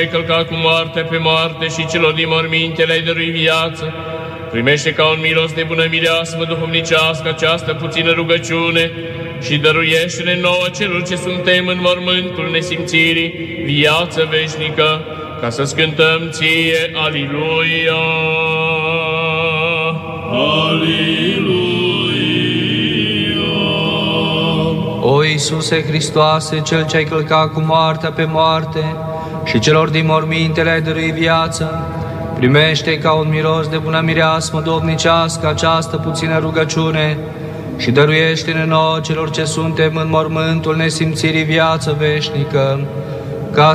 ai călcat cu moarte pe moarte și celor din morminte le-ai dăruit viață, primește ca un milos de bună mireasmă duhovnicească această puțină rugăciune și dăruiește-ne nouă celor ce suntem în mormântul nesimțirii viață veșnică, ca să-ți cântăm ție, Aliluia! Aliluia! O Iisuse Hristoase, Cel ce ai călcat cu moartea pe moarte și celor din morminte le-ai dăruit viață, primește ca un miros de bună mireasmă duhovnicească această puțină rugăciune și dăruiește-ne nouă celor ce suntem în mormântul nesimțirii viață veșnică,